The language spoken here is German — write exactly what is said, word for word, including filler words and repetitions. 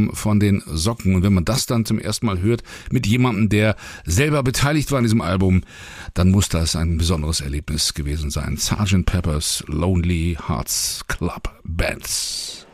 Album von den Socken. Und wenn man das dann zum ersten Mal hört mit jemandem, der selber beteiligt war an diesem Album, dann muss das ein besonderes Erlebnis gewesen sein. Sergeant Pepper's Lonely Hearts Club Bands.